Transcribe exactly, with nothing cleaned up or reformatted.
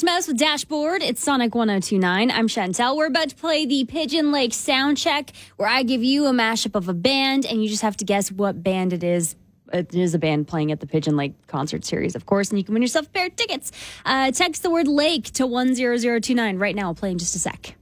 Mess with Dashboard. It's Sonic one oh two nine. I'm Chantel. We're about to play the Pigeon Lake Sound Check, where I give you a mashup of a band, and you just have to guess what band it is. It is a band playing at the Pigeon Lake Concert Series, of course, and you can win yourself a pair of tickets. Uh, text the word lake to one zero zero two nine right now. I'll play in just a sec.